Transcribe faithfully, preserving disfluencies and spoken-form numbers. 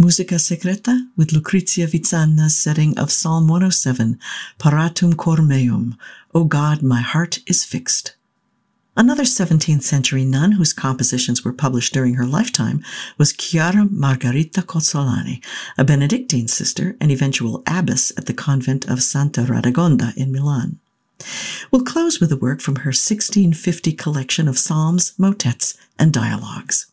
Musica Secreta with Lucrezia Vizzana's setting of Psalm one oh seven, Paratum cor meum, O God, my heart is fixed. Another seventeenth century nun whose compositions were published during her lifetime was Chiara Margherita Cozzolani, a Benedictine sister and eventual abbess at the convent of Santa Radegonda in Milan. We'll close with a work from her sixteen fifty collection of psalms, motets, and dialogues.